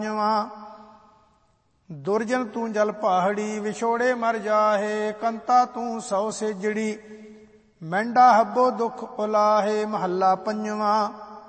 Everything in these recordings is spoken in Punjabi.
ਪੰਜਵਾਂ। ਦੁਰਜਨ ਤੂੰ ਜਲ ਪਹਾੜੀ ਵਿਛੋੜੇ ਮਰ ਜਾਹੇ, ਕੰਤਾ ਤੂੰ ਸੌ ਸੇਜੜੀ ਮਹਿੰਡਾ ਹੱਬੋ ਦੁੱਖ ਉਲਾਹੇ। ਮਹੱਲਾ ਪੰਜਵਾਂ।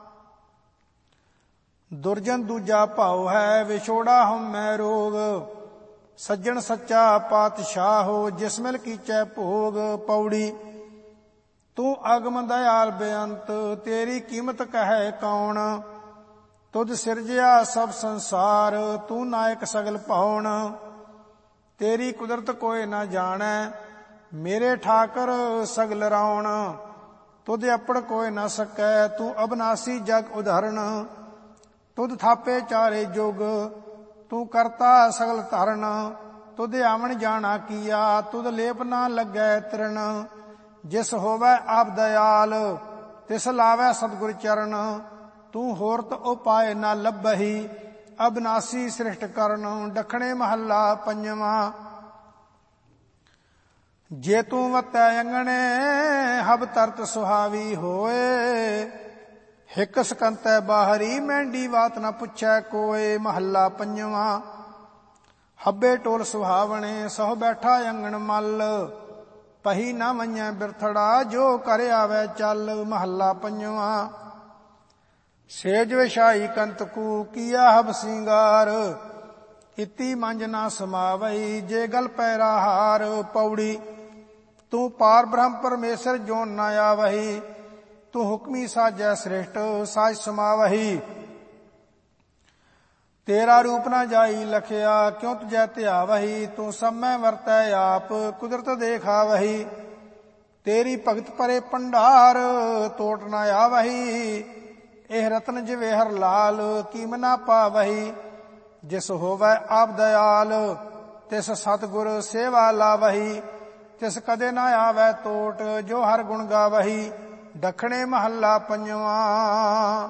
ਦੁਰਜਨ ਦੂਜਾ ਭਾਉ ਹੈ ਵਿਛੋੜਾ ਹਉਮੈ ਰੋਗ, ਸੱਜਣ ਸੱਚਾ ਪਾਤਸ਼ਾਹੋ ਜਿਸ ਮਿਲ ਕੀਚੈ ਭੋਗ। ਪੌੜੀ। ਤੂੰ ਅਗਮ ਦਇਆਲ ਬੇਅੰਤ ਤੇਰੀ ਕੀਮਤ ਕਹੈ ਕੌਣ, ਤੁਧ ਸਿਰਜਿਆ ਸਭ ਸੰਸਾਰ ਤੂੰ ਨਾਇਕ ਸਗਲ ਭਉਣ। ਤੇਰੀ ਕੁਦਰਤ ਕੋਇ ਨਾ ਜਾਣੈ ਮੇਰੇ ਠਾਕਰ ਸਗਲ ਰਾਉਣ, ਤੁਧ ਆਪੜ ਕੋਇ ਨਾ ਸਕੈ ਤੂੰ ਅਬਨਾਸੀ ਜਗ ਉਧਾਰਣ। ਤੁਧ ਥਾਪੇ ਚਾਰੇ ਜੁਗ ਤੂੰ ਕਰਤਾ ਸਗਲ ਧਰਨ, ਤੁਧ ਆਵਣ ਜਾਣਾ ਕੀਆ ਤੁਧ ਲੇਪ ਨਾ ਲੱਗੈ ਤ੍ਰਿਣ। ਜਿਸ ਹੋਵੈ ਆਪ ਦਇਆਲ ਤਿਸ ਲਾਵੈ ਸਤਿਗੁਰ ਚਰਨ, ਤੂੰ ਹੋਰਤ ਉਪਾਇ ਨਾ ਲੱਭਹੀ ਅਬਨਾਸੀ ਸ੍ਰਿਸ਼ਟ ਕਰਨ। ਦੱਖਣੇ ਮਹੱਲਾ ਪੰਜਵਾਂ। ਜੇ ਤੂੰ ਵਤੈ ਅੰਗਣੇ ਹਬ ਤਰਤ ਸੁਹਾਵੀ ਹੋਏ, ਹਿਕ ਸਕੰਤੈ ਬਾਹਰੀ ਮਹਿੰਡੀ ਬਾਤ ਨਾ ਪੁੱਛੈ ਕੋਏ। ਮਹੱਲਾ ਪੰਜਵਾਂ। ਹੱਬੇ ਟੋਲ ਸੁਹਾਵਣੇ ਸਹੁ ਬੈਠਾ ਅੰਗਣ ਮੱਲ, ਪਹੀ ਨਾ ਮੰਨੈ ਬਿਰਥੜਾ ਜੋ ਕਰ ਆਵੈ ਚੱਲ। ਮਹੱਲਾ ਪੰਜਵਾਂ। ਸੇਜ ਵਿਛਾਈ ਕੰਤਕੂ ਕੀਆ ਹਬ ਸਿੰਗਾਰ, ਇਤੀ ਮੰਜ ਨਾ ਸਮਾਵਈ ਜੇ ਗਲ ਪੈਰਾ ਹਾਰ। ਪੌੜੀ। ਤੂੰ ਪਾਰ ਬ੍ਰਹਮ ਪਰਮੇਸ਼ਰ ਜੋ ਨਾ ਆਵਹੀ, ਤੂੰ ਹੁਕਮੀ ਸਾਜੈ ਸ੍ਰਿਸ਼ਟ ਸਾਜ ਸਮਾਵਹੀ। ਤੇਰਾ ਰੂਪ ਨਾ ਜਾਈ ਲਖਿਆ ਕਿਉ ਤੁਜੈ ਧਿਆਵਹੀ, ਤੂੰ ਸਮੈ ਵਰਤੈ ਆਪ ਕੁਦਰਤ ਦੇਖਾਵਹੀ। ਤੇਰੀ ਭਗਤ ਪਰੇ ਭੰਡਾਰ ਤੋਟ ਨਾ ਆਵਹੀ, ਇਹ ਰਤਨ ਜਿਵੇਂ ਹਰ ਲਾਲ ਕੀਮ ਨਾ ਪਾਵਹੀ। ਜਿਸ ਹੋਵੈ ਆਪ ਦਇਆਲ ਤਿਸ ਸਤਿਗੁਰ ਸੇਵਾ ਲਾਵਹੀ, ਤਿਸ ਕਦੇ ਨਾ ਆਵੈ ਤੋਟ ਜੋ ਹਰ ਗੁਣ ਗਾਵਹੀ। ਦੱਖਣੇ ਮਹੱਲਾ ਪੰਜਵਾਂ।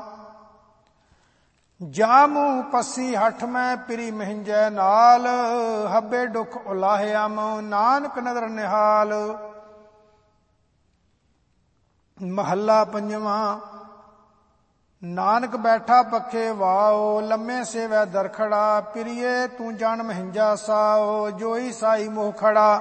ਜਾਮੂ ਪੱਸੀ ਹੱਠ ਮੈਂ ਪਿਰੀ ਮਹਿੰਜੈ ਨਾਲ, ਹੱਬੇ ਦੁੱਖ ਉਲਾਹਿਆ ਮਉ ਨਾਨਕ ਨਦਰ ਨਿਹਾਲ। ਮਹੱਲਾ ਪੰਜਵਾਂ। ਨਾਨਕ ਬੈਠਾ ਪੱਖੇ ਵਾਓ ਲੰਮੇ ਸੇਵੈ ਦਰਖੜਾ, ਪਿਰੀਏ ਤੂੰ ਜਾਣ ਮਹਿੰਜਾ ਸਾਓ ਜੋਈ ਸਾਈ ਮੋਹ ਖੜਾ।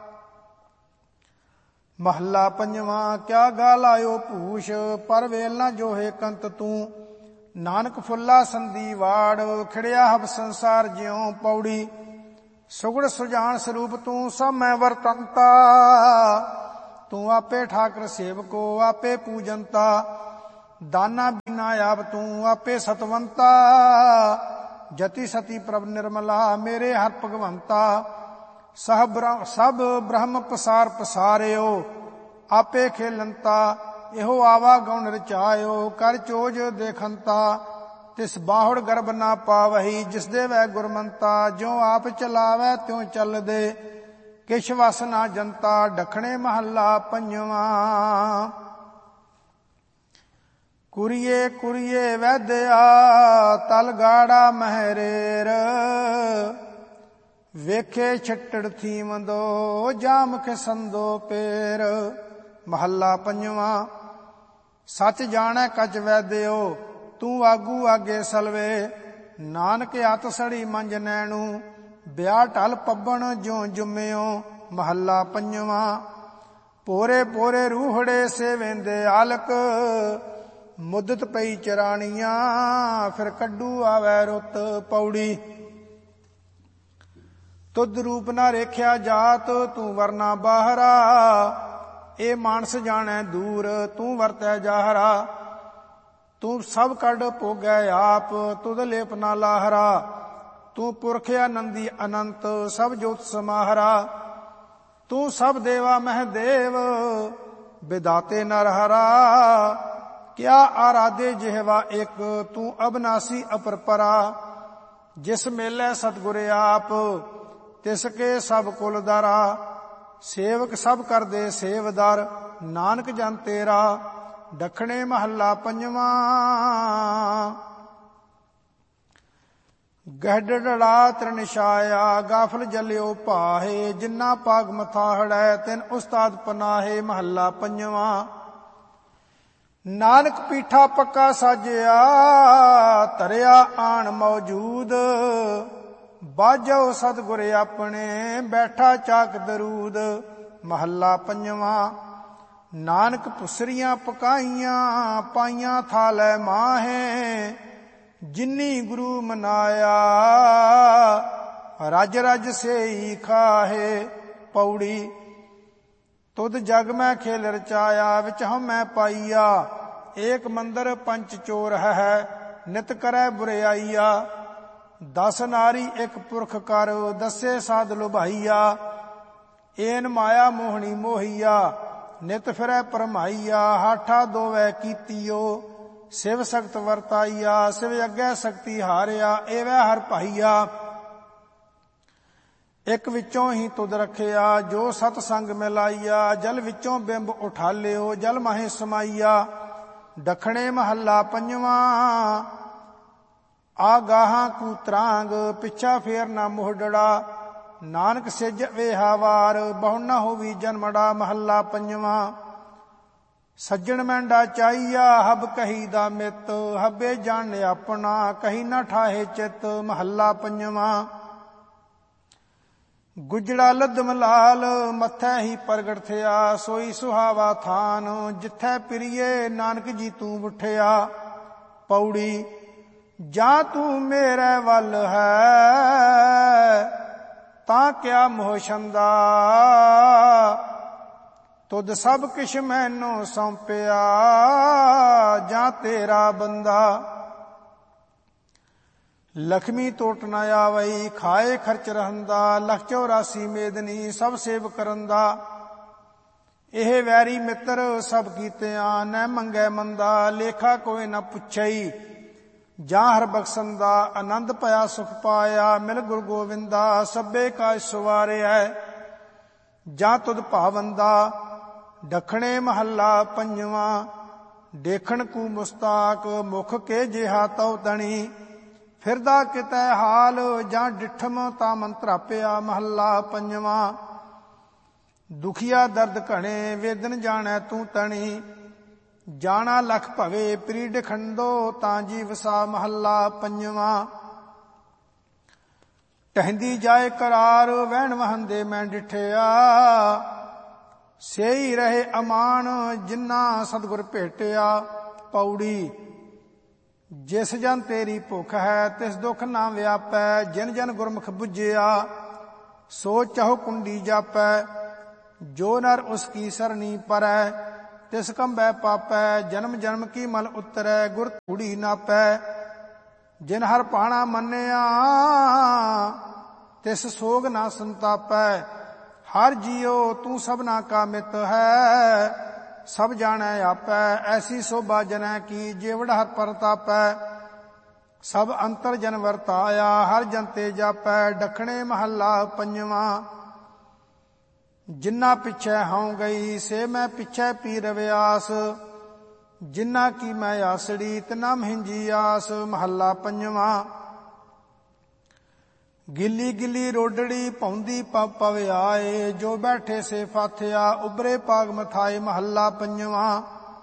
ਮਹੱਲਾ ਪੰਜਵਾਂ। ਕਿਆ ਗਾ ਲਾਇਓ ਭੂਸ਼ ਪਰ ਵੇਲ ਨਾ ਜੋਹੇ ਕੰਤ ਤੂੰ, ਨਾਨਕ ਫੁੱਲਾ ਸੰਦੀ ਵਾੜ ਖਿੜਿਆ ਹਬ ਸੰਸਾਰ ਜਿਉ। ਪੌੜੀ। ਸੁਗੜ ਸੁਜਾਨ ਸਰੂਪ ਤੂੰ ਸਭ ਮੈਂ ਵਰਤੰਤਾ, ਤੂੰ ਆਪੇ ਠਾਕਰ ਸੇਵਕੋ ਆਪੇ ਪੂਜੰਤਾ। ਦਾਨਾ ਬਿਨਾ ਆਪ ਤੂੰ ਆਪੇ ਸਤਵੰਤਾ, ਜਤੀ ਸਤੀ ਪ੍ਰਭ ਨਿਰਮਲਾ ਮੇਰੇ ਹਰ ਭਗਵੰਤਾ। ਸਭ ਬ੍ਰਹਮ ਪਸਾਰ ਪਸਾਰਿਓ ਆਪੇ ਖੇਲੰਤਾ, ਇਹੋ ਆਵਾ ਗਉਣ ਰਚਾਇਓ ਕਰ ਚੋਜ ਦੇਖੰਤਾ। ਤਿਸ ਬਾਹੁੜ ਗਰਭ ਨਾ ਪਾਵਹੀ ਜਿਸ ਦੇ ਵੈ ਗੁਰਮੰਤਾ, ਜੋ ਆਪ ਚਲਾਵੈ ਤਿਉ ਚੱਲਦੇ ਕਿਛ ਵਸ ਨਾ ਜੰਤਾ। ਦੱਖਣੇ ਮਹੱਲਾ ਪੰਜਵਾਂ। ਕੁਰੀਏ ਕੁਰੀਏ ਵੈਦਿਆ ਤਲ ਗਾੜਾ ਮਹਿਰੇਰ, ਵੇਖੇ ਛੱਟੜ ਥੀਵੰਦੋ ਜਾਮ ਖਿਸੰਦੋ ਪੇਰ। ਮਹੱਲਾ ਪੰਜਵਾਂ। ਸੱਚ ਜਾਣੈ ਕਚ ਵੈਦਿਓ ਤੂੰ ਆਗੂ ਆਗੇ ਸਲਵੇ, ਨਾਨਕ ਹੱਥ ਸੜੀ ਮੰਜ ਨੈਣੂ ਵਿਆਹ ਢਲ ਪੱਬਣ ਜਿਉ ਜੁਮਿਓ। ਮਹੱਲਾ ਪੰਜਵਾਂ। ਪੋਰੇ ਪੋਰੇ ਰੂਹੜੇ ਸੇਵੇਂਦੇ ਆਲਕ, ਮੁੱਦਤ ਪਈ ਚਰਾਣੀਆਂ ਫਿਰ ਕੱਢੂ ਆਵੈ ਰੁੱਤ। ਪੌੜੀ। ਤੁਧ ਰੂਪ ਨਾ ਰੇਖਿਆ ਜਾਤ ਤੂੰ ਵਰਨਾ ਬਾਹਰਾ, ਇਹ ਮਾਨਸ ਜਾਣੈ ਦੂਰ ਤੂੰ ਵਰਤੈ ਜਾਹਰਾ। ਤੂੰ ਸਭ ਕੱਢ ਭੋਗੈ ਆਪ ਤੁਧ ਲੇਪ ਨਾ ਲਾਹਰਾ, ਤੂੰ ਪੁਰਖ ਆਨੰਦੀ ਅਨੰਤ ਸਭ ਜੋਤ ਸਮਾਹਰਾ। ਤੂੰ ਸਭ ਦੇਵਾ ਮਹਿਦੇਵ ਵਿਦਾਤੇ ਨਰਹਰਾ, ਕਿਆ ਆਰਾਧੇ ਜਿਹਵਾ ਇੱਕ ਤੂੰ ਅਬਨਾਸੀ ਅਪਰਪਰਾ। ਜਿਸ ਮੇਲੇ ਸਤਿਗੁਰ ਆਪ ਤਿਸ ਕੇ ਸਭ ਕੁਲ ਦਾਰਾ, ਸੇਵਕ ਸਭ ਕਰਦੇ ਸੇਵਦਾਰ ਨਾਨਕ ਜਨ ਤੇਰਾ। ਦੱਖਣੇ ਮਹੱਲਾ ਪੰਜਵਾਂ। ਗਹਿੜੜਾ ਤ੍ਰਿਨਛਾਇਆ ਗਾਫਲ ਜਲਿਓ ਭਾਹੇ, ਜਿੰਨਾ ਪਾਗ ਮਥਾਹੜੈ ਤਿਨ ਉਸਤਾਦ ਪਨਾਹੇ। ਮਹੱਲਾ ਪੰਜਵਾਂ। ਨਾਨਕ ਪੀਠਾ ਪੱਕਾ ਸਾਜਿਆ, ਧਰਿਆ ਆਣ ਮੌਜੂਦ। ਬਾਜੋ ਸਤਿਗੁਰ ਆਪਣੇ, ਬੈਠਾ ਚਾਕ ਦਰੂਦ। ਮਹੱਲਾ ਪੰਜਵਾਂ। ਨਾਨਕ ਪੁਸਰੀਆਂ ਪਕਾਈਆਂ, ਪਾਈਆਂ ਥਾਲੈ ਮਾਹੇ। ਜਿਨੀ ਗੁਰੂ ਮਨਾਇਆ, ਰਜ ਰਜ ਸੇਈ ਖਾਹੇ। ਪੌੜੀ। ਤੁਧ ਜਗ ਮੈਂ ਖੇਲ ਰਚਾਇਆ, ਵਿੱਚ ਹਉਮੈ ਪਾਈਆ। ਏਕ ਮੰਦਰ ਪੰਚ ਚੋਰ ਹੈ, ਨਿਤ ਕਰੈ ਬੁਰਿਆਈਆ। 10 ਨਾਰੀ ਇੱਕ ਪੁਰਖ ਕਰ, ਦਸੇ ਸਾਧ ਲੁਭਾਈਆ। ਏਨ ਮਾਇਆ ਮੋਹਣੀ ਮੋਹੀਆ, ਨਿਤ ਫਿਰੈ ਭਰਮਾਈਆ। ਹਾਠਾ ਦੋਵੈ ਕੀਤੀਓ, ਸਿਵ ਸਖਤ ਵਰਤਾਈਆ। ਸਿਵ ਅੱਗੇ ਸਕਤੀ ਹਾਰਿਆ, ਏਵੈ ਹਰ ਭਾਈਆ। ਇੱਕ ਵਿੱਚੋਂ ਹੀ ਤੁਧ ਰੱਖਿਆ, ਜੋ ਸਤ ਸੰਗ ਮਿਲਾਈਆ। ਜਲ ਵਿੱਚੋਂ ਬਿੰਬ ਉਠਾਲਿਓ, ਜਲ ਮਾਹੇ ਸਮਾਈਆ। ਦੱਖਣੇ ਮਹੱਲਾ ਪੰਜਵਾਂ। ਆਗਾਹਾਂ ਕੂਤਰਾਂਗ, ਪਿੱਛਾ ਫੇਰ ਨਾ ਮੋਹਡੜਾ। ਨਾਨਕ ਸਿਜ ਵੇਹਾਵਾਰ, ਬਹੁ ਨਾ ਹੋਵੀ ਜਨਮੜਾ। ਮਹੱਲਾ ਪੰਜਵਾਂ। ਸੱਜਣ ਮੈਂਡਾ ਚਾਈਆ, ਹਬ ਕਹੀ ਦਾ ਮਿੱਤ। ਹਬੇ ਜਾਣ ਆਪਣਾ, ਕਹੀ ਨਾ ਠਾਹੇ ਚਿੱਤ। ਮਹੱਲਾ ਪੰਜਵਾਂ। ਗੁਜੜਾ ਲੱਦਮ ਲਾਲ, ਮੱਥੈ ਹੀ ਪ੍ਰਗਟ ਥਿਆ। ਸੋਈ ਸੁਹਾਵਾ ਥਾਨ, ਜਿੱਥੈ ਪ੍ਰਿਏ ਨਾਨਕ ਜੀ ਤੂੰ ਉਠਿਆ। ਪੌੜੀ। ਜਾਂ ਤੂੰ ਮੇਰੇ ਵੱਲ ਹੈ, ਤਾਂ ਕਿਆ ਮੋਹ ਛੰਦਾ। ਤੁਧ ਸਭ ਕਿਛ ਮੈਨੂੰ ਸੌਂਪਿਆ, ਜਾਂ ਤੇਰਾ ਬੰਦਾ। ਲਖਮੀ ਟੋਟ ਨਾ ਆਵਈ, ਖਾਏ ਖਰਚ ਰਹੰਦਾ। ਲਖ 84 ਮੇਦਨੀ, ਸਭ ਸੇਵ ਕਰੰਦਾ। ਇਹ ਵੈਰੀ ਮਿੱਤਰ ਸਭ ਕੀਤਿਆਂ, ਨੈ ਮੰਗੈ ਮੰਦਾ। ਲੇਖਾ ਕੋਈ ਨਾ ਪੁੱਛਈ, ਜਾਂ ਹਰ ਬਖਸ਼ੰਦਾ। ਆਨੰਦ ਭਇਆ ਸੁਖ ਪਾਇਆ, ਮਿਲ ਗੁਰ ਗੋਵਿੰਦਾ। ਸਭੇ ਕਾਜ ਸਵਾਰਿਆ, ਜਾਂ ਤੁਧ ਭਾਵੰਦਾ। ਦੱਖਣੇ ਮਹੱਲਾ ਪੰਜਵਾਂ। ਦੇਖਣ ਕੂ ਮੁਸਤਾਕ, ਮੁਖ ਕੇ ਜਿਹਾ ਤਉ ਤਣੀ। ਫਿਰਦਾ ਕਿਤੈ ਹਾਲ, ਜਾਂ ਡਿਠਮ ਤਾਂ ਮਨ ਧਰਾਪਿਆ। ਮਹੱਲਾ ਪੰਜਵਾਂ। ਦੁਖੀਆ ਦਰਦ ਘਣੇ, ਵੇਦਨ ਜਾਣੈ ਤੂੰ ਤਣੀ। ਜਾਣਾ ਲਖ ਭਵੇ, ਪ੍ਰੀਡ ਖੰਡੋ ਤਾਂ ਜੀ ਵਸਾ। ਮਹੱਲਾ ਪੰਜਵਾਂ। ਟਹਿੰਦੀ ਜਾਏ ਕਰਾਰ, ਵਹਿਣ ਵਹੰਦੇ ਮੈਂ ਡਿਠਿਆ। ਸੇਈ ਰਹੇ ਅਮਾਨ, ਜਿਨ੍ਹਾਂ ਸਤਿਗੁਰ ਭੇਟਿਆ। ਪੌੜੀ। ਜਿਸ ਜਨ ਤੇਰੀ ਭੁੱਖ ਹੈ, ਤਿਸ ਦੁੱਖ ਨਾ ਵਿਆਪੈ। ਜਿਨ ਜਨ ਗੁਰਮੁਖ ਬੁੱਝਿਆ, ਸੋ ਚਾਹੋ ਕੁੰਡੀ ਜਾਪੈ। ਜੋ ਨਰ ਉਸ ਕੀ ਸਰਣੀ ਪਰੈ, ਤਿਸ ਕੰਬੈ ਪਾਪੈ। ਜਨਮ ਜਨਮ ਕੀ ਮਲ ਉਤਰੈ, ਗੁਰ ਧੂੜੀ ਨਾਪੈ। ਜਿਨ ਹਰ ਪਾਣਾ ਮੰਨਿਆ, ਤਿਸ ਸੋਗ ਨਾ ਸੰਤਾਪੈ। ਹਰ ਜੀਉ ਤੂੰ ਸਭਨਾ ਕਾ ਮਿਤ ਹੈ, ਸਭ ਜਾਣੈ ਆਪੈ। ਐਸੀ ਸੋਭਾ ਜਨੈ ਕੀ, ਜੇਵੜ ਹਰ ਪਰਤਾਪੈ। ਸਭ ਅੰਤਰ ਜਨ ਵਰਤਾਇਆ, ਹਰ ਜਨ ਤੇ ਜਾਪੈ। ਦੱਖਣੇ ਮਹੱਲਾ ਪੰਜਵਾਂ। ਜਿਨ੍ਹਾਂ ਪਿੱਛੇ ਹਉ ਗਈ, ਸੇ ਮੈਂ ਪਿੱਛੇ ਪੀ ਰਵਿਆਸ। ਜਿਨ੍ਹਾਂ ਕੀ ਮੈਂ ਆਸੜੀ, ਤਿਨਾ ਮਹਿੰਜੀ ਆਸ। ਮਹੱਲਾ ਪੰਜਵਾਂ। ਗਿੱਲੀ ਗਿੱਲੀ ਰੋਡੜੀ, ਭੌਂਦੀ ਪਵ ਆਏ। ਜੋ ਬੈਠੇ ਸੇ ਫਾਥਿਆ, ਉਬਰੇ ਪਾਗ ਮਥਾਏ। ਮਹੱਲਾ ਪੰਜਵਾਂ।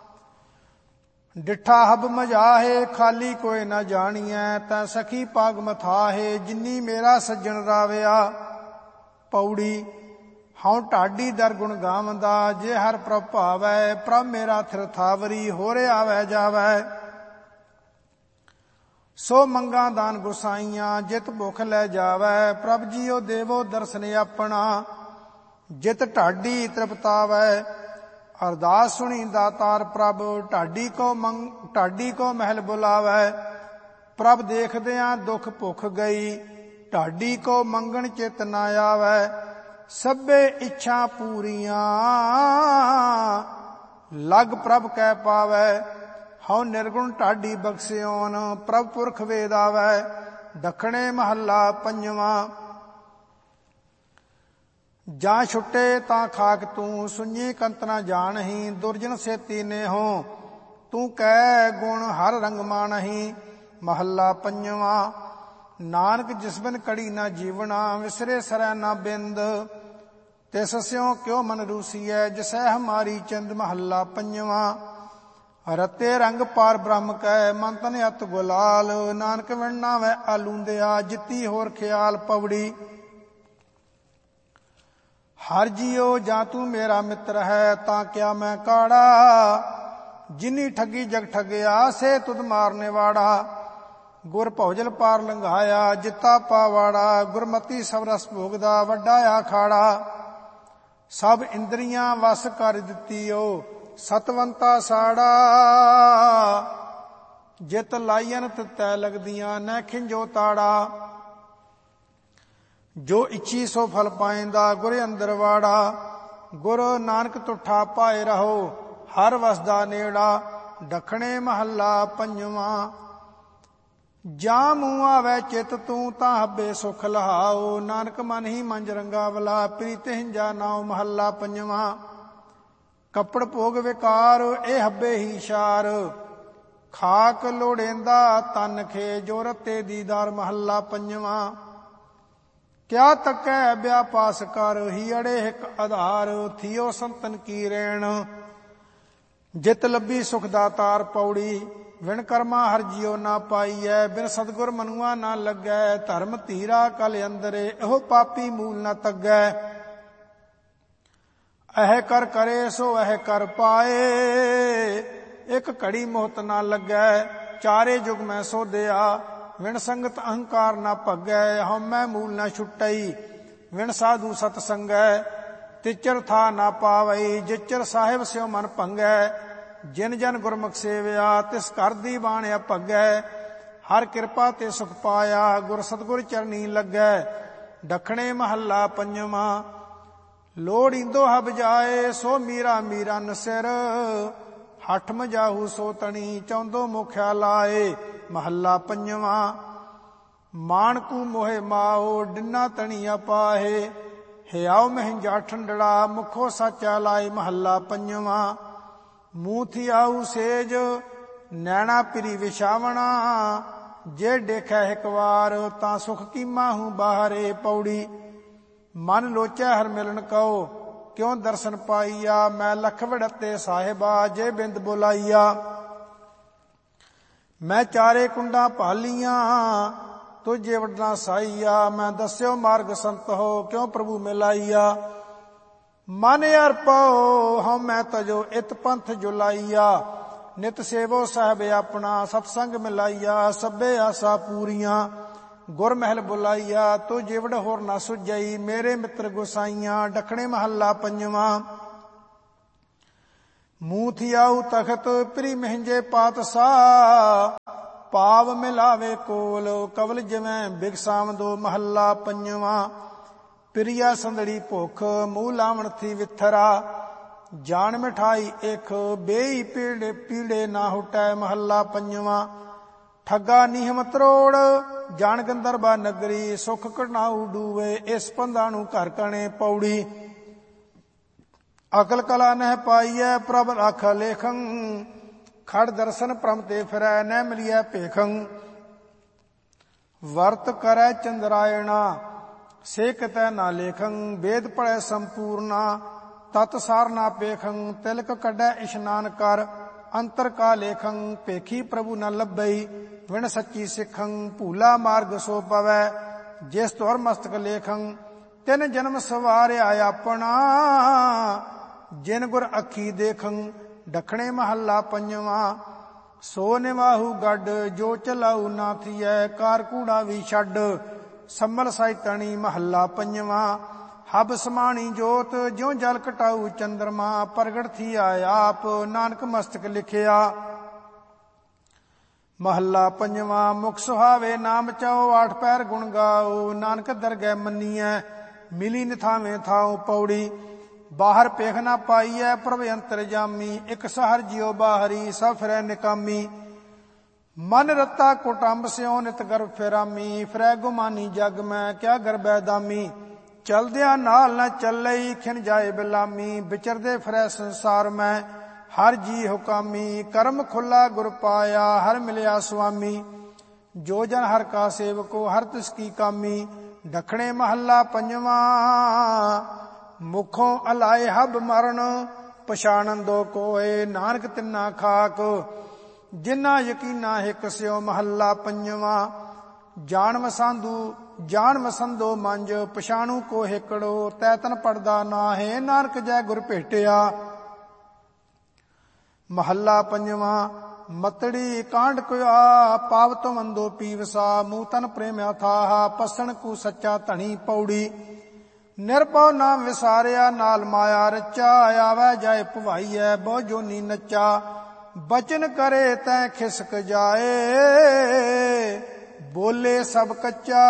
ਡਿਠਾ ਹਬ ਮਜਾਹੇ, ਖਾਲੀ ਕੋਈ ਨਾ ਜਾਣੀਐ। ਤੈ ਸਖੀ ਪਾਗ ਮਥਾਹੇ, ਜਿਨੀ ਮੇਰਾ ਸੱਜਣ ਰਾਵਿਆ। ਪੌੜੀ। ਹਉ ਢਾਡੀ ਦਰ ਗੁਣ ਗਾਵੰਦਾ, ਜੇ ਹਰ ਪ੍ਰਭ ਭਾਵੈ। ਪ੍ਰਭ ਮੇਰਾ ਥਿਰ ਥਾਵਰੀ, ਹੋਰੇ ਆਵੈ ਜਾਵੈ। ਸੋ ਮੰਗਾ ਦਾਨ ਗੁਸਾਈਆਂ, ਜਿਤ ਭੁਖ ਲੈ ਜਾਵੈ। ਪ੍ਰਭ ਜੀਓ ਦੇਵੋ ਦਰਸ਼ਨ ਆਪਣਾ, ਜਿਤ ਢਾਡੀ ਤ੍ਰਿਪਤਾਵੈ। ਅਰਦਾਸ ਸੁਣੀ ਦਾਤਾਰ ਪ੍ਰਭ, ਢਾਡੀ ਕੋ ਮਹਿਲ ਬੁਲਾਵੈ। ਪ੍ਰਭ ਦੇਖਦਿਆਂ ਦੁਖ ਭੁਖ ਗਈ, ਢਾਡੀ ਕੋ ਮੰਗਣ ਚਿਤ ਨਾ ਆਵੈ। ਸਭੇ ਇੱਛਾ ਪੂਰੀਆਂ, ਲਗ ਪ੍ਰਭ ਕੈ ਪਾਵੈ। ਹਉ ਨਿਰਗੁਣ ਢਾਡੀ ਬਖਸਿਓਨ, ਪ੍ਰਭ ਪੁਰਖ ਵੇਦ ਆਵੈ। ਦੱਖਣੇ ਮਹੱਲਾ ਪੰਜਵਾਂ। ਜਾਂ ਛੁੱਟੇ ਤਾਂ ਖਾਕ ਤੂੰ, ਸੁਣੀ ਕੰਤ ਨਾ ਜਾਣਹੀਂ। ਦੁਰਜਨ ਸੇਤੀ ਨੇਹੋ, ਤੂੰ ਕਹਿ ਗੁਣ ਹਰ ਰੰਗ ਮਾਣਹੀਂ। ਮਹੱਲਾ ਪੰਜਵਾਂ। ਨਾਨਕ ਜਿਸ ਬਿਨ ਕੜੀ ਨਾ ਜੀਵਣਾ, ਵਿਸਰੇ ਸਰੈ ਨਾ ਬਿੰਦ। ਤਿਸ ਸਿਉ ਕਿਉ ਮਨ ਰੂਸੀਐ, ਜਿਸੈ ਹਮਾਰੀ ਚਿੰਦ। ਮਹੱਲਾ ਪੰਜਵਾਂ। ਰਤੇ ਰੰਗ ਪਾਰ ਬ੍ਰਹਮ ਕੈ ਮਨ ਤਨ ਅਤ ਗੁਲਾਲ। ਨਾਨਕ ਵਿਣ ਨਾਵੈ ਆਲੂੰਦਿਆ ਜਿੱਤੀ ਹੋਰ ਖਿਆਲ। ਪੌੜੀ ਹਰ ਜੀਓ ਜਾਂ ਤੂੰ ਮੇਰਾ ਮਿੱਤਰ ਹੈ ਤਾਂ ਕਿਆ ਮੈਂ ਕਾੜਾ। ਜਿਨੀ ਠੱਗੀ ਜਗ ਠੱਗਿਆ ਸੇ ਤੁਧ ਮਾਰਨੇ ਵਾੜਾ। ਗੁਰ ਭੌਜਲ ਪਾਰ ਲੰਘਾਇਆ ਜਿੱਤਾ ਪਾਵਾੜਾ। ਗੁਰਮਤੀ ਸਭ ਰਸ ਭੋਗਦਾ ਵੱਡਾ ਆਖਾੜਾ। ਸਭ ਇੰਦਰੀਆਂ ਵਸ ਕਰ ਦਿੱਤੀਓ ਸਤਵੰਤਾ ਸਾੜਾ। ਜਿਤ ਲਾਈਨ ਤੈ ਲਗਦੀਆਂ ਨੈ ਖਿੰਜੋ ਤਾੜਾ। ਜੋ ਇੱਛੀ ਸੋ ਫਲ ਪਾਇੰਦਾ ਗੁਰ ਅੰਦਰ ਵਾੜਾ। ਗੁਰ ਨਾਨਕ ਤੁਠਾ ਪਾਏ ਰਹੋ ਹਰ ਵਸਦਾ ਨੇੜਾ। ਦੱਖਣੇ ਮਹੱਲਾ ਪੰਜਵਾਂ। ਜਾਂ ਮੂੰਹ ਆਵੈ ਚਿਤ ਤੂੰ ਤਾਂ ਹੱਬੇ ਸੁਖ ਲਹਾਓ। ਨਾਨਕ ਮਨ ਹੀ ਮੰਜ ਰੰਗਾਵਲਾ ਪ੍ਰੀਤ ਹਿੰਜਾ ਨਾਉ। ਮਹੱਲਾ ਪੰਜਵਾਂ। ਕੱਪੜ ਭੋਗ ਵਿਕਾਰ ਇਹ ਹੱਬੇ ਹੀ ਸ਼ਾਰ। ਖਾਕ ਲੋੜੇਂਦਾ ਤਨ ਖੇ ਜੋ ਰਤੇ ਦੀਦਾਰ। ਮਹੱਲਾ ਪੰਜਵਾਂ। ਕਿਆ ਤੱਕੈ ਵਿਆਪਾਸ ਕਰ ਹੀ ਅੜੇ ਹਿਕ ਆਧਾਰ। ਥੀਓ ਸੰਤਨ ਕੀ ਰੈਣ ਜਿਤ ਲੱਭੀ ਸੁਖ ਦਾਤਾਰ। ਪੌੜੀ ਵਿਣ ਕਰਮਾ ਹਰ ਜਿਉ ਨਾ ਪਾਈਐ ਬਿਨ ਸਤਿਗੁਰ ਮਨੁਆ ਨਾ ਲੱਗੈ। ਧਰਮ ਧੀਰਾ ਕਲ ਅੰਦਰੇ ਇਹੋ ਪਾਪੀ ਮੂਲ ਨਾ ਤੱਗੈ। ਇਹ ਕਰ ਕਰੇ ਸੋ ਇਹ ਕਰ ਪਾਏ ਇੱਕ ਘੜੀ ਮੋਹਤ ਨਾ ਲੱਗੈ। ਚਾਰੇ ਜੁਗ ਮੈਂ ਸੋਧਿਆ ਵਿਣ ਸੰਗਤ ਅਹੰਕਾਰ ਨਾ ਭੱਗੈ। ਹਉਮੈ ਮੂਲ ਨਾ ਛੁਟਈ ਵਿਣ ਸਾਧੂ ਸਤ ਸੰਗੈ। ਤਿਚਰ ਥਾ ਨਾ ਪਾਵਈ ਜਿਚਰ ਸਾਹਿਬ ਸਿਉ ਮਨ ਭੰਗੈ। ਜਿਨ ਜਨ ਗੁਰਮੁਖ ਸੇਵਿਆ ਤਿਸ ਘਰ ਦੀ ਬਾਣਿਆ ਭੱਗੈ। ਹਰ ਕਿਰਪਾ ਤੇ ਸੁਖ ਪਾਇਆ ਗੁਰ ਸਤਿਗੁਰ ਚਰਨੀ ਲੱਗੈ। ਦੱਖਣੇ ਮਹੱਲਾ ਪੰਜਵਾਂ। ਲੋੜੀਂਦੋ ਹਬ ਜਾਏ ਸੋ ਮੀਰਾ ਮੀਰਾ ਨਸਿਰ। ਹਠ ਮਜਾਹੂ ਸੋ ਤਣੀ ਚੌਂਦੋ ਮੁਖਿਆ ਲਾਏ। ਮਹੱਲਾ ਪੰਜਵਾਂ। ਮਾਣਕੂ ਮੋਹਿ ਮਾਓ ਡਿਨਾ ਤਣੀਆ ਪਾਹੇ। ਹਿਆਉ ਮਹਿੰਜਾ ਠੰਡੜਾ ਮੁਖੋ ਸਾਚਾ ਲਾਏ। ਮਹੱਲਾ ਪੰਜਵਾਂ। ਮੂੰਹ ਥਿਆਊ ਸੇਜ ਨੈਣਾ ਪਿਰੀ ਵਿਛਾਵਣਾ। ਜੇ ਦੇਖੈ ਇੱਕ ਵਾਰ ਤਾਂ ਸੁਖ ਕੀਮਾ ਹੂੰ ਬਾਹਰੇ। ਪੌੜੀ ਮਨ ਲੋਚੈ ਹਰ ਮਿਲਣ ਕਉ ਕਿਉ ਦਰਸ਼ਨ ਪਾਈਆ। ਮੈਂ ਲਖ ਵੜਤੇ ਸਾਹਿਬਾ ਜੇ ਬਿੰਦ ਬੁਲਾਈਆ। ਮੈਂ ਚਾਰੇ ਕੁੰਡਾਂ ਭਾਲੀਆਂ ਤੁਝੇ ਵਡਨਾ ਸਾਈਆ। ਮੈਂ ਦੱਸਿਓ ਮਾਰਗ ਸੰਤ ਹੋ ਕਿਉ ਪ੍ਰਭੂ ਮਿਲਾਈਆ। ਮਨ ਅਰਪਉ ਹਉ ਮੈਂ ਤਜੋ ਇਤ ਪੰਥ ਜੁਲਾਈਆ। ਨਿਤ ਸੇਵੋ ਸਾਹਿਬ ਆਪਣਾ ਸਤਸੰਗ ਮਿਲਾਈਆ। ਸਭੇ ਆਸਾ ਪੂਰੀਆਂ ਗੁਰ ਮਹਿਲ ਬੁਲਾਈਆ। ਤੂੰ ਜਿਵੜ ਹੋਰ ਨਾ ਸੁਝਈ ਮੇਰੇ ਮਿੱਤਰ ਗੁਸਾਈਆਂ। ਦੱਖਣੇ ਮਹੱਲਾ ਪੰਜਵਾਂ। ਮੂੰਹ ਥਿਆਊ ਤਖਤ ਪ੍ਰੀ ਮਹਿੰਜੇ ਪਾਤਸ਼ਾਹ। ਪਾਵ ਮਿਲਾਵੇ ਕੋਲ ਕਵਲ ਜਿਵੇਂ ਬਿਗਸਾਵਦੋ। ਮਹੱਲਾ ਪੰਜਵਾਂ। ਪ੍ਰਿਆ ਸੰਦੜੀ ਭੁੱਖ ਮੂੰਹ ਲਾਵਣ ਥੀ ਵਿਥਰਾ। ਜਾਣ ਮਿਠਾਈ ਇਕ ਬੇਈ ਪੀੜੇ ਪੀੜੇ ਨਾ ਹੁਟੈ। ਮਹੱਲਾ ਪੰਜਵਾਂ। ਠੱਗਾ ਨੀਹਮ ਤਰੋੜ ਜਾਣ ਗੰਦਰਬਾ ਨਗਰੀ। ਸੁਖ ਕਢਾਊ ਡੂਵੇ ਇਸ ਪੰਧਾ ਨੂੰ ਘਰ ਕਣੇ। ਪੌੜੀ ਅਕਲ ਕਲਾ ਨਹਿ ਪਾਈਐ ਪ੍ਰਭ ਰਾਖ ਲੇਖੰ। ਖੜ ਦਰਸ਼ਨ ਪ੍ਰਮ ਤੇ ਫਿਰੈ ਨਹਿ ਮਿਲੀਐ ਭੇਖੰ। ਵਰਤ ਕਰੈ ਚੰਦਰਾਇਣਾ ਸੇ ਕਿਤੈ ਨਾ ਲੇਖੰ। ਵੇਦ ਪੜੈ ਸੰਪੂਰਨਾ ਤਤ ਸਾਰ ਨਾ ਪੇਖੰ। ਤਿਲਕ ਕੱਢੈ ਇਸ਼ਨਾਨ ਕਰ ਅੰਤਰ ਕਾ ਲੇਖੰ। ਭੇਖੀ ਪ੍ਰਭੂ ਨ ਲੱਭਈ ਵਿਣ ਸੱਚੀ ਸਿੱਖੰ। ਭੂਲਾ ਮਾਰਗ ਸੋ ਪਵੈ ਜਿਸ ਤੁਰ ਮਸਤਕ ਲੇਖੰ। ਤਿਨ ਜਨਮ ਸਵਾਰਿਆ ਆਪਣਾ ਜਿਨ ਗੁਰ ਅੱਖੀ ਦੇਖੰ। ਦੱਖਣੇ ਮਹੱਲਾ ਪੰਜਵਾਂ। ਸੋ ਨਿਵਾਹੂ ਗੱਡ ਜੋ ਚਲਾਊ ਨਾ ਥੀਐ। ਕਾਰ ਕੂੜਾ ਵੀ ਛੱਡ ਸੰਮਲ ਸਾਈ ਤਣੀ। ਮਹੱਲਾ ਪੰਜਵਾਂ। ਹਬ ਸਮਾਣੀ ਜੋਤ ਜਿਉ ਜਲ ਘਟਾਊ ਚੰਦਰਮਾ। ਪ੍ਰਗਟ ਥੀਆ ਆਪ ਨਾਨਕ ਮਸਤਕ ਲਿਖਿਆ। ਮਹੱਲਾ ਪੰਜਵਾਂ। ਮੁਖ ਸੁਹਾਵੇ ਨਾਮ ਚਾਓ ਆਠ ਪੈਰ ਗੁਣ ਗਾਓ। ਨਾਨਕ ਦਰਗਹਿ ਮੰਨੀਐ ਮਿਲੀ ਨਿਥਾਵੇਂ ਥਾਉ। ਪੌੜੀ ਬਾਹਰ ਪੇਖ ਨਾ ਪਾਈਐ ਪ੍ਰਭ ਅੰਤਰ ਜਾਮੀ। ਇਕ ਸਹਰ ਜਿਉ ਬਾਹਰੀ ਸਭ ਫਿਰੈ ਨਿਕਾਮੀ। ਮਨ ਰਤਾ ਕੁਟੰਬ ਸਿਉ ਨਿਤ ਗਰਭ ਫਿਰਾਮੀ। ਫਿਰੈ ਗੁਮਾਨੀ ਜਗ ਮੈਂ ਕਿਆ ਗਰਬੈ ਦਾਮੀ। ਚਲਦਿਆਂ ਨਾਲ ਨਾ ਚੱਲਈ ਖਿਨ ਜਾਏ ਬਿਲਾਮੀ। ਵਿਚਰਦੇ ਫਿਰੈ ਸੰਸਾਰ ਮੈਂ ਹਰ ਜੀ ਹੁਕਾਮੀ। ਕਰਮ ਖੁੱਲਾ ਗੁਰ ਪਾਇਆ ਹਰ ਮਿਲਿਆ ਸੁਆਮੀ। ਜੋ ਜਨ ਹਰ ਕਾ ਸੇਵਕੋ ਹਰ ਤਿਸ ਕੀ ਕਾਮੀ। ਦੱਖਣੇ ਮਹੱਲਾ ਪੰਜਵਾਂ। ਮੁਖੋਂ ਅਲਾਏ ਹਬ ਮਰਨ ਪਛਾਣੰਦੋ ਕੋਏ। ਨਾਨਕ ਤਿੰਨਾ ਖਾਕ ਜਿਨ੍ਹਾਂ ਯਕੀਨਾ ਹਿਕ ਸਿਓ। ਮਹੱਲਾ ਪੰਜਵਾਂ। ਜਾਣ ਵਸੰਦੋ ਮੰਜ ਪਛਾਣੂ ਕੋ ਹਿਕੜੋ। ਤੈ ਤਨ ਪੜਦਾ ਨਾਹੇ ਨਾਨਕ ਜੈ ਗੁਰ ਭੇਟਿਆ। ਮਹੱਲਾ ਪੰਜਵਾਂ। ਮਤੜੀ ਕਾਂਡ ਕੁਆ ਪਾਵਤੋ ਮੰਦੋ ਪੀਵਸਾ। ਮੂਹ ਤਨ ਪ੍ਰੇਮ ਅਥਾਹ ਪਸਣ ਕੂ ਸੱਚਾ ਧਣੀ। ਪੌੜੀ। ਨਿਰਭਉ ਨਾਮ ਵਿਸਾਰਿਆ ਨਾਲ ਮਾਇਆ ਰਚਾ। ਆਵੈ ਜਾਏ ਭਵਾਈਐ ਬਹੁ ਜੋਨੀ ਨੱਚਾ। ਬਚਨ ਕਰੇ ਤੈ ਖਿਸਕ ਜਾਏ ਬੋਲੇ ਸਭ ਕੱਚਾ।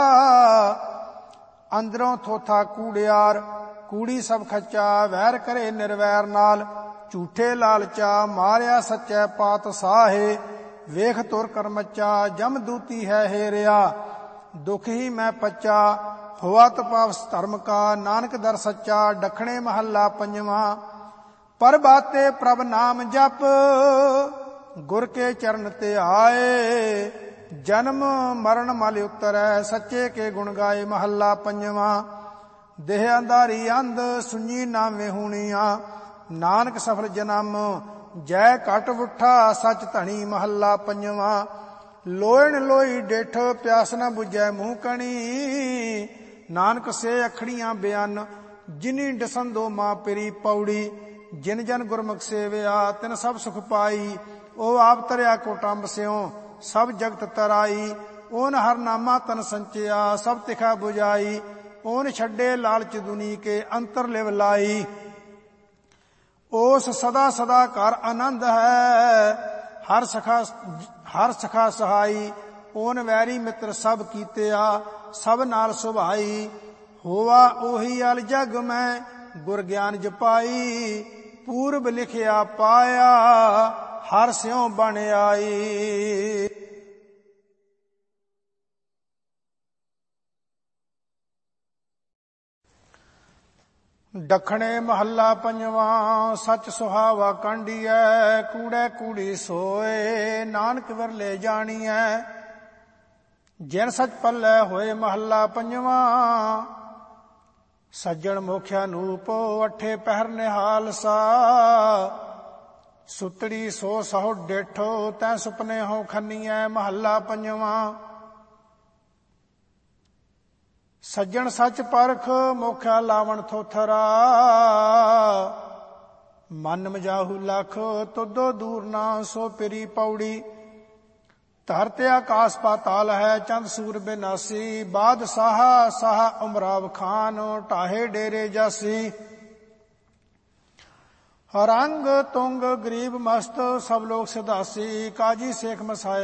ਅੰਦਰੋਂ ਥੋਥਾ ਕੂੜਿਆਰ ਕੂੜੀ ਸਭ ਖੱਚਾ। ਵੈਰ ਕਰੇ ਨਿਰਵੈਰ ਨਾਲ ਝੂਠੇ ਲਾਲਚਾ। ਮਾਰਿਆ ਸੱਚੈ ਪਾਤ ਸਾਹੇ ਵੇਖ ਤੁਰ ਕਰਮਚਾ। ਜਮ ਦੂਤੀ ਹੈ ਹੇਰਿਆ ਦੁਖ ਹੀ ਮੈਂ ਪੱਚਾ। ਹੋਆ ਤਪਾਵਸ ਧਰਮ ਕਾ ਨਾਨਕ ਦਰ ਸੱਚਾ। ਡਖਣੇ ਮਹੱਲਾ ਪੰਜਵਾਂ। ਪਰਬਾਤੇ ਪ੍ਰਭ ਨਾਮ ਜਪ ਗੁਰ ਕੇ ਚਰਨ ਤੇ ਆਏ। ਜਨਮ ਮਰਨ ਮਲ ਉਤਰੈ ਸੱਚੇ ਕੇ ਗੁਣ ਗਾਏ। ਮਹੱਲਾ ਪੰਜਵਾਂ। ਦੇਹ ਅੰਧਾਰੀ ਅੰਧ ਸੁਣੀ ਨਾ ਵਿਹੂਣੀਆਂ। ਨਾਨਕ ਸਫਲ ਜਨਮ ਜੈ ਘਟ ਉਠਾ ਸੱਚ ਧਣੀ। ਮਹੱਲਾ ਪੰਜਵਾਂ। ਲੋਇਣ ਲੋਈ ਡਿਠ ਪਿਆਸ ਨ ਬੁਝੈ ਮੂੰਹ ਕਣੀ। ਨਾਨਕ ਸੇ ਅਖੜੀਆਂ ਬਿਆਨ ਜਿਨੀ ਡਸੰਦੋ ਮਾਂ ਪਿਰੀ। ਪੌੜੀ। ਜਿਨ ਜਨ ਗੁਰਮੁਖ ਸੇਵਿਆ ਤਿਨ ਸਭ ਸੁਖ ਪਾਈ। ਉਹ ਆਪ ਤਰਿਆ ਕੋਟੰਬ ਸਿਉ ਸਭ ਜਗਤ ਤਰਾਈ। ਓਨ ਹਰ ਨਾਮਾ ਤਨ ਸੰਚਿਆ ਸਭ ਤਿਖਾ 부ਝਾਈ। ਓਨ ਛੱਡੇ ਲਾਲਚ ਦੁਨੀ ਕੇ ਅੰਤਰ ਲਿਵ ਲਾਈ। ਉਸ ਸਦਾ ਸਦਾ ਘਰ ਆਨੰਦ ਹੈ ਹਰ ਸਖਾ ਸਹਾਈ। ਓਨ ਵੈਰੀ ਮਿੱਤਰ ਸਭ ਕੀਤਿਆ ਸਭ ਨਾਲ ਸੁਭਾਈ। ਹੋਵਾ ਉਹੀ ਅਲ ਜਗ ਮੈਂ ਗੁਰ ਗਿਆਨ ਜਪਾਈ। ਪੂਰਬ ਲਿਖਿਆ ਪਾਇਆ ਹਰ ਸਿਉ ਬਣ ਆਈ। ਦੱਖਣੇ ਮਹੱਲਾ ਪੰਜਵਾਂ। ਸੱਚ ਸੁਹਾਵਾ ਕਾਂਡੀਐ ਕੂੜੈ ਕੂੜੀ ਸੋਏ। ਨਾਨਕ ਵਿਰਲੇ ਜਾਣੀਐ ਜਿਨ ਸੱਚ ਪੱਲੇ ਹੋਏ। ਮਹੱਲਾ ਪੰਜਵਾਂ। ਸੱਜਣ ਮੋਖਿਆ ਨੂਪ ਅਠੇ ਪਹਿਰ ਨਿਹਾਲ ਸਾ। ਸੁਤੜੀ ਸੋ ਸਹੁ ਡੇਠੋ ਤੈ ਸੁਪਨੇ ਹੋ ਖੰਨੀਐ। ਮਹੱਲਾ ਪੰਜਵਾਂ। ਸੱਜਣ ਸੱਚ ਪਰਖ ਮੋਖਿਆ ਲਾਵਣ ਥੋਥਰਾ। ਮਨ ਮਜਾਹੂ ਲਖ ਤੁਧੋ ਦੂਰ ਨਾ ਸੋ ਪਿਰੀ। ਪੌੜੀ। ਧਰਤਿ ਆਕਾਸ ਪਾਤਾਲ ਹੈ ਚੰਦ ਸੂਰ ਬਿਨਾਸੀ। ਬਾਦਸ਼ਾਹ ਸਾਹ ਉਮਰਾਵ ਖਾਨ ਢਾਹੇ ਡੇਰੇ ਜਾਸੀ। ਰੰਗ ਤੁੰਗ ਗਰੀਬ ਮਸਤ ਸਭ ਲੋਕ ਸਿਧਾਸੀ। ਕਾਜੀ ਸੇਖ ਮਸਾਏ